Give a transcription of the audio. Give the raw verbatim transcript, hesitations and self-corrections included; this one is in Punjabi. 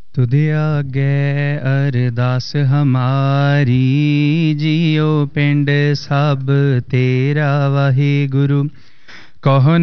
तुध आगे अरदास हमारी, जियो पिंड सब तेरा वाहे गुरु। कहो